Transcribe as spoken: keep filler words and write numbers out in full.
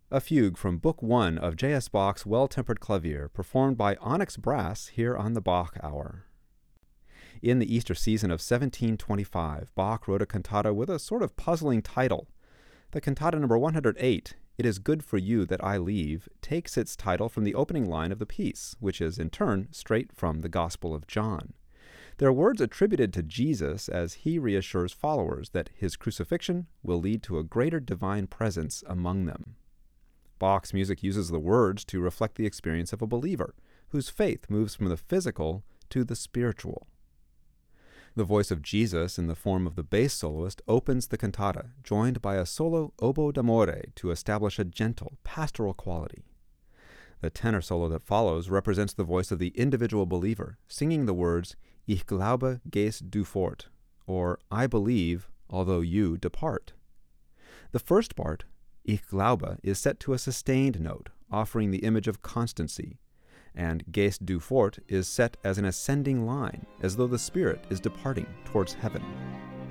A fugue from Book One of J S. Bach's Well-Tempered Clavier, performed by Onyx Brass here on the Bach Hour. In the Easter season of seventeen twenty-five, Bach wrote a cantata with a sort of puzzling title. The cantata number one hundred eight, It is Good for You That I Leave, takes its title from the opening line of the piece, which is in turn straight from the Gospel of John. There are words attributed to Jesus as he reassures followers that his crucifixion will lead to a greater divine presence among them. Bach's music uses the words to reflect the experience of a believer, whose faith moves from the physical to the spiritual. The voice of Jesus in the form of the bass soloist opens the cantata, joined by a solo oboe d'amore to establish a gentle, pastoral quality. The tenor solo that follows represents the voice of the individual believer, singing the words, Ich glaube, gehst du fort, or I believe, although you depart. The first part, Ich glaube, is set to a sustained note, offering the image of constancy, and Gehst du fort is set as an ascending line, as though the spirit is departing towards heaven.